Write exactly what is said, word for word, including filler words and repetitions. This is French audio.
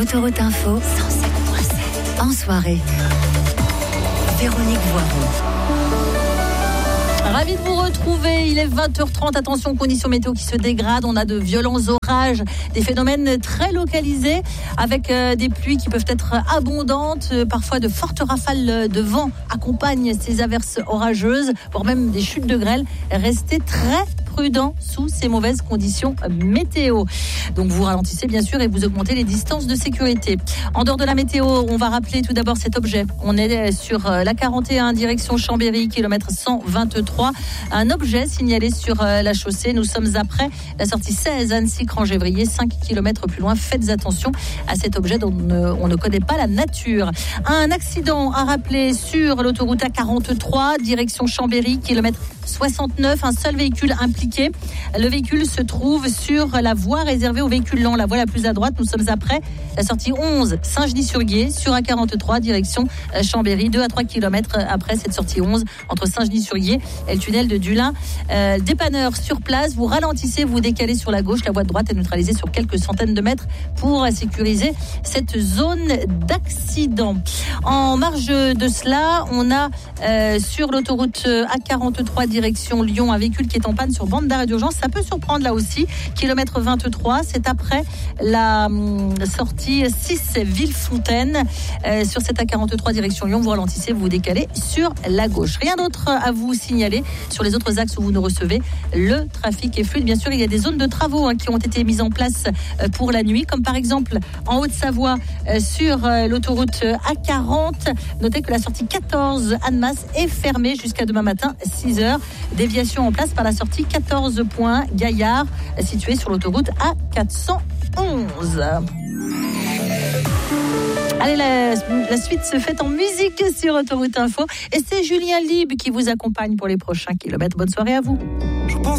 Autoroute Info cent sept point sept. En soirée, Véronique Voiron. Ravi de vous retrouver, il est vingt heures trente, attention aux conditions météo qui se dégradent, on a de violents orages, des phénomènes très localisés avec euh, des pluies qui peuvent être abondantes, euh, parfois de fortes rafales de vent accompagnent ces averses orageuses, voire même des chutes de grêle. Restez très prudent sous ces mauvaises conditions météo. Donc vous ralentissez bien sûr et vous augmentez les distances de sécurité. En dehors de la météo, on va rappeler tout d'abord cet objet. On est sur la quarante et un direction Chambéry, kilomètre cent vingt-trois. Un objet signalé sur la chaussée. Nous sommes après la sortie seize Annecy-Crangévrier, cinq kilomètres plus loin. Faites attention à cet objet dont on ne connaît pas la nature. Un accident à rappeler sur l'autoroute A quarante-trois, direction Chambéry, kilomètre soixante-neuf. Un seul véhicule impliqué. Le véhicule se trouve sur la voie réservée aux véhicules lents, la voie la plus à droite. Nous sommes après la sortie onze Saint-Genis-sur-Guiers sur A quarante-trois direction Chambéry, deux à trois kilomètres après cette sortie onze entre Saint-Genis-sur-Guiers et le tunnel de Dulin. Euh, dépanneur sur place, vous ralentissez, vous décalez sur la gauche, la voie de droite est neutralisée sur quelques centaines de mètres pour sécuriser cette zone d'accident. En marge de cela, on a euh, sur l'autoroute A quarante-trois direction Lyon un véhicule qui est en panne sur bande d'arrêt d'urgence. Ça peut surprendre là aussi. Kilomètre vingt-trois, c'est après la hum, sortie six Villefontaine. Euh, sur cette A quarante-trois direction Lyon, vous ralentissez, vous vous décalez sur la gauche. Rien d'autre à vous signaler sur les autres axes où vous nous recevez. Le trafic est fluide. Bien sûr, il y a des zones de travaux hein, qui ont été mises en place euh, pour la nuit, comme par exemple en Haute-Savoie euh, sur euh, l'autoroute A quarante. Notez que la sortie quatorze Annemasse est fermée jusqu'à demain matin six heures. Déviation en place par la sortie quatorze point Gaillard, située sur l'autoroute A quatre cent onze. Allez, la, la suite se fait en musique sur Autoroute Info et c'est Julien Libre qui vous accompagne pour les prochains kilomètres. Bonne soirée à vous.